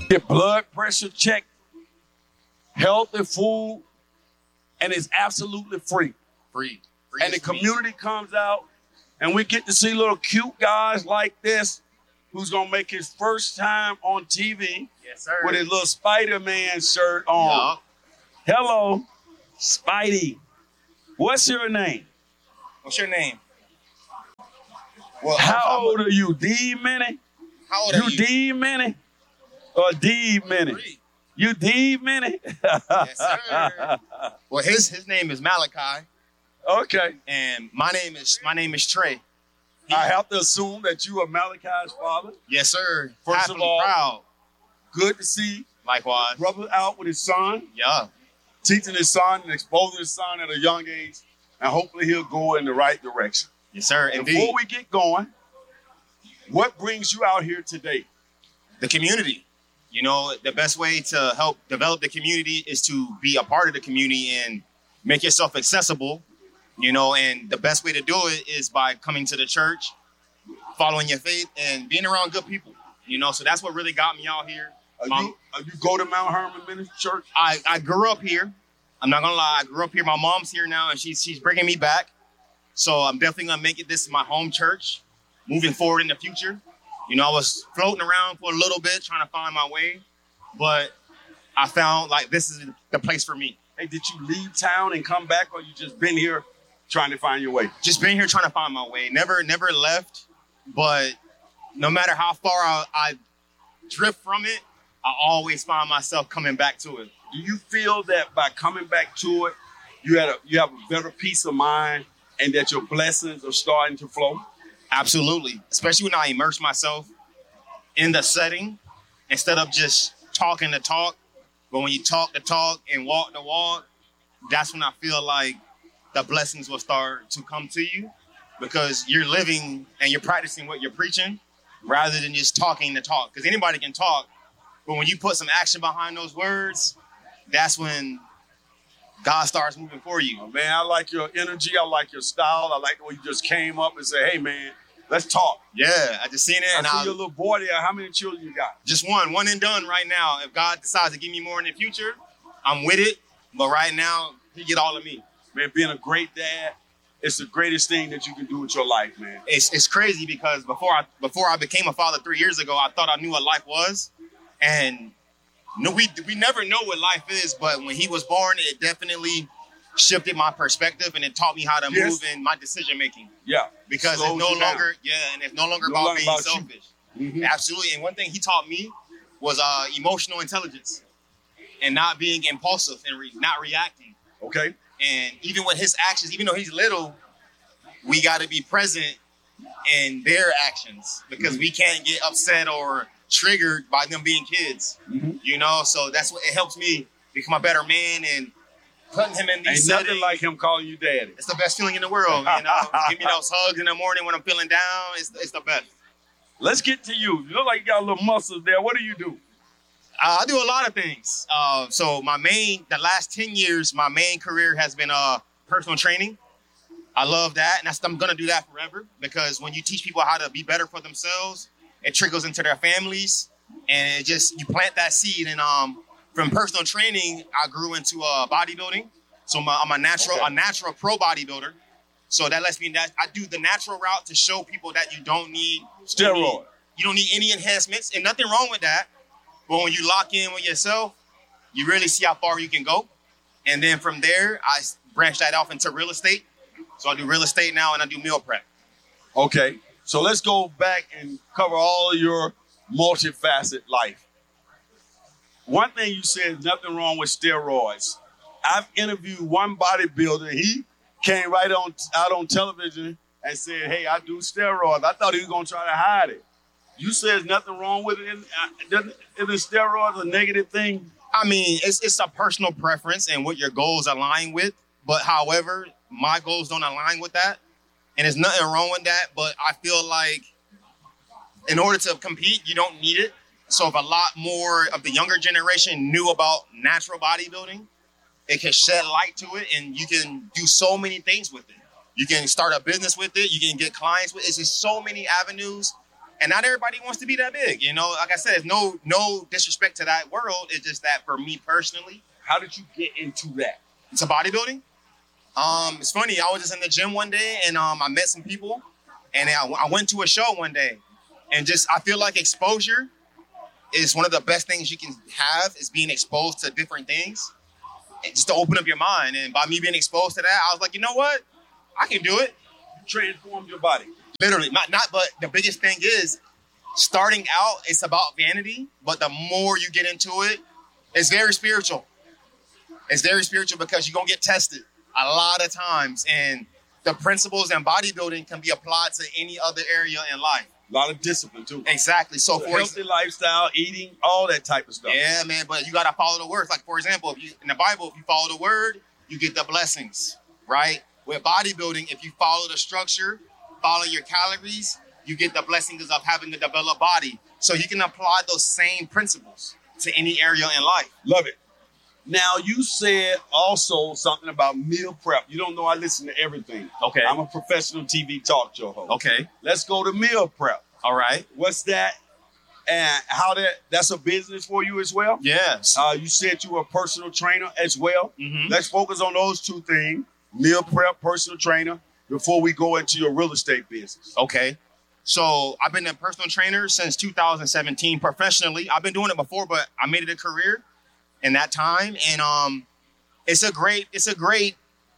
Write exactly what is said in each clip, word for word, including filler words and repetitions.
Get blood pressure checked, healthy food, and it's absolutely free. Free. Free And the community comes out, and we get to see little cute guys like this who's going to make his first time on T V yes, sir. with his little Spider-Man shirt on. Yep. Hello, Spidey. What's your name? What's your name? Well, How old are you, D Minnie? How old you are you? D Minnie or D Minnie? Three. You D Minnie? Yes, sir. Well, his his name is Malachi. Okay. And my name is my name is Trey. He, I have to assume that you are Malachi's father. Yes, sir. First Happily of all, proud. Good to see Likewise. brother out with his son. Yeah. Teaching his son and exposing his son at a young age, and hopefully he'll go in the right direction. Yes, sir. And indeed. before we get going, what brings you out here today? The community. You know, the best way to help develop the community is to be a part of the community and make yourself accessible. You know, and the best way to do it is by coming to the church, following your faith, and being around good people. You know, so that's what really got me out here. Are Mom, you, are you go to Mount Hermon Ministry Church? I, I grew up here. I'm not gonna lie, I grew up here. My mom's here now, and she's she's bringing me back. So I'm definitely gonna make it this my home church, moving forward in the future. You know, I was floating around for a little bit, trying to find my way, but I found like this is the place for me. Hey, did you leave town and come back, or you just been here trying to find your way? Just been here trying to find my way. Never, never left. But no matter how far I, I drift from it, I always find myself coming back to it. Do you feel that by coming back to it, you had a you have a better peace of mind, and that your blessings are starting to flow? Absolutely. Especially when I immerse myself in the setting instead of just talking the talk. But when you talk the talk and walk the walk, that's when I feel like the blessings will start to come to you, because you're living and you're practicing what you're preaching rather than just talking the talk. Because anybody can talk, but when you put some action behind those words, that's when God starts moving for you. Oh, man, I like your energy. I like your style. I like the way you just came up and said, hey, man, let's talk. Yeah, I just seen it. I and see I, your little boy there. How many children you got? Just one, one and done right now. If God decides to give me more in the future, I'm with it. But right now, he get all of me. Man, being a great dad, it's the greatest thing that you can do with your life, man. It's it's crazy because before I before I became a father three years ago, I thought I knew what life was, and no, we we never know what life is. But when he was born, it definitely shifted my perspective, and it taught me how to Yes. move in my decision making. Yeah, Because Slows it's no you down. longer yeah, and it's no longer No about longer being about you. selfish. Mhm. Absolutely. And one thing he taught me was uh, emotional intelligence and not being impulsive and re- not reacting. Okay. And even with his actions, even though he's little, we got to be present in their actions because we can't get upset or triggered by them being kids. Mhm. You know, so that's what it helps me become a better man and putting him in these Ain't settings. nothing like him calling you daddy. It's the best feeling in the world. You know, give me those hugs in the morning when I'm feeling down. It's, it's the best. Let's get to you. You look like you got a little muscles there. What do you do? Uh, I do a lot of things. Uh, so my main, the last ten years, my main career has been uh, personal training. I love that, and that's, I'm going to do that forever because when you teach people how to be better for themselves, it trickles into their families, and it just, you plant that seed. And um, from personal training, I grew into uh, bodybuilding. So I'm a, I'm a natural, Okay. a natural pro bodybuilder. So that lets me that I do the natural route to show people that you don't need Steroid. any- you don't need any enhancements, and nothing wrong with that. But when you lock in with yourself, you really see how far you can go. And then from there, I branched that off into real estate. So I do real estate now, and I do meal prep. Okay. So let's go back and cover all of your multifaceted life. One thing you said, nothing wrong with steroids. I've interviewed one bodybuilder. He came right on out on television and said, hey, I do steroids. I thought he was going to try to hide it. You said there's nothing wrong with it. Isn't isn't steroids a negative thing? I mean, it's it's a personal preference and what your goals align with. But however, my goals don't align with that. And there's nothing wrong with that. But I feel like in order to compete, you don't need it. So if a lot more of the younger generation knew about natural bodybuilding, it can shed light to it and you can do so many things with it. You can start a business with it. You can get clients with it. It's just so many avenues And not everybody wants to be that big. You know, like I said, it's no no disrespect to that world. It's just that for me personally. How did you get into that? It's a bodybuilding. Um, it's funny. I was just in the gym one day and um, I met some people, and I, I went to a show one day, and just I feel like exposure is one of the best things you can have, is being exposed to different things, and just to open up your mind. And by me being exposed to that, I was like, you know what, I can do it. You transformed your body. Literally, not not. But the biggest thing is, starting out, it's about vanity, but the more you get into it, it's very spiritual. It's very spiritual because you're gonna get tested a lot of times, and the principles in bodybuilding can be applied to any other area in life. A lot of discipline too. Exactly. So, so for healthy ex- lifestyle, eating, all that type of stuff. Yeah, man. But you gotta follow the words. Like for example, if you in the Bible, if you follow the word, you get the blessings, right? With bodybuilding, if you follow the structure, follow your calories, you get the blessings of having a developed body. So you can apply those same principles to any area in life. Love it. Now, you said also something about meal prep. You don't know I listen to everything. Okay. I'm a professional T V talk show host. Okay. Let's go to meal prep. All right. What's that? And how that, that's a business for you as well? Yes. Uh, you said you were a personal trainer as well. Mm-hmm. Let's focus on those two things, meal prep, personal trainer, before we go into your real estate business. Okay. So I've been a personal trainer since two thousand seventeen professionally. I've been doing it before, but I made it a career in that time. And um, it's a great, it's a great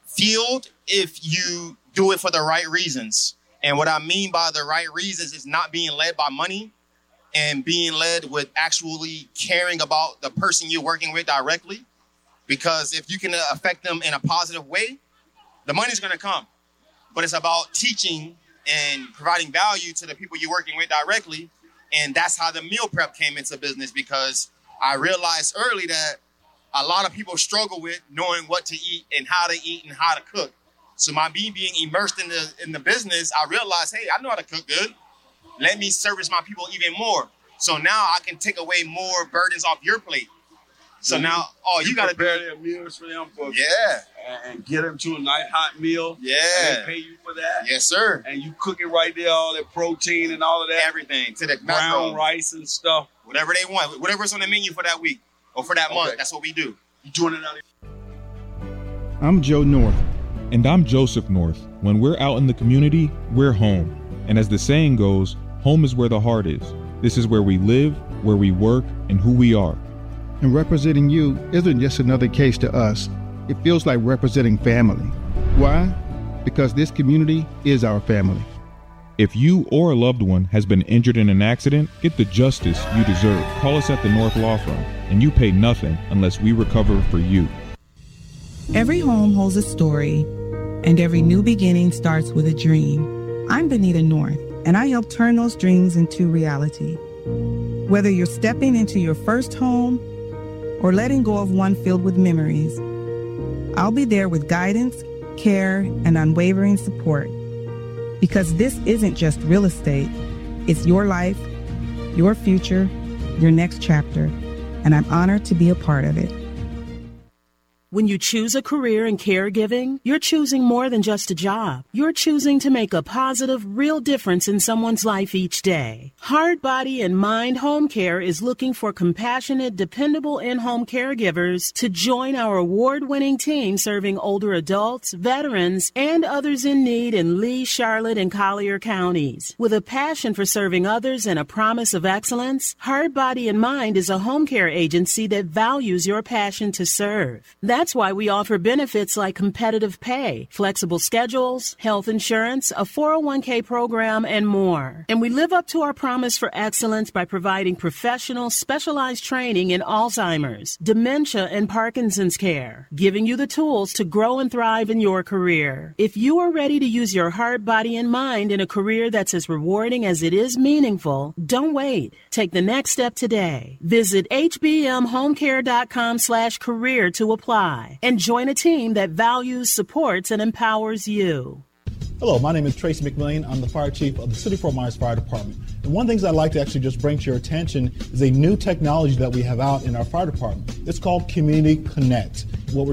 field if you do it for the right reasons. And what I mean by the right reasons is not being led by money and being led with actually caring about the person you're working with directly. Because if you can affect them in a positive way, the money's going to come. But it's about teaching and providing value to the people you're working with directly. And that's how the meal prep came into business, because I realized early that a lot of people struggle with knowing what to eat and how to eat and how to cook. So my me being immersed in the in the business, I realized, hey, I know how to cook good. Let me service my people even more. So now I can take away more burdens off your plate. So mm-hmm. now, oh, you, you got to prepare their meals for them, for yeah, and, and get them to a nice hot meal. Yeah, and they pay you for that. Yes, sir. And you cook it right there, all that protein and all of that, everything to the brown macro. rice and stuff, whatever they want, whatever's on the menu for that week or for that okay. month. That's what we do. You doing it out here? I'm Joe North. And I'm Joseph North. When we're out in the community, we're home. And as the saying goes, home is where the heart is. This is where we live, where we work, and who we are. And representing you isn't just another case to us. It feels like representing family. Why? Because this community is our family. If you or a loved one has been injured in an accident, get the justice you deserve. Call us at the North Law Firm, and you pay nothing unless we recover for you. Every home holds a story, and every new beginning starts with a dream. I'm Benita North, and I help turn those dreams into reality. Whether you're stepping into your first home or letting go of one filled with memories, I'll be there with guidance, care, and unwavering support. Because this isn't just real estate, it's your life, your future, your next chapter, and I'm honored to be a part of it. When you choose a career in caregiving, you're choosing more than just a job. You're choosing to make a positive, real difference in someone's life each day. Heart, Body, and Mind Home Care is looking for compassionate, dependable in-home caregivers to join our award-winning team serving older adults, veterans, and others in need in Lee, Charlotte, and Collier counties. With a passion for serving others and a promise of excellence, Heart, Body, and Mind is a home care agency that values your passion to serve. That's why we offer benefits like competitive pay, flexible schedules, health insurance, a four oh one k program, and more. And we live up to our promise for excellence by providing professional, specialized training in Alzheimer's, dementia, and Parkinson's care, giving you the tools to grow and thrive in your career. If you are ready to use your heart, body, and mind in a career that's as rewarding as it is meaningful, don't wait. Take the next step today. Visit hbmhomecare.com slash career to apply. And join a team that values, supports, and empowers you. Hello, my name is Tracy McMillian. I'm the fire chief of the City of Fort Myers Fire Department. And one of the things I'd like to actually just bring to your attention is a new technology that we have out in our fire department. It's called Community Connect. What we're